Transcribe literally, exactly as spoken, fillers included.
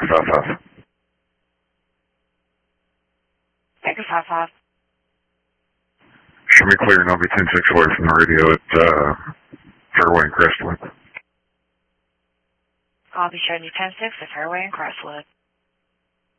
five five. Baker five five. Show me clear, and I'll be ten six away from the radio at uh, Fairway and Crestwood. I'll be showing you ten six at Fairway and Crestwood.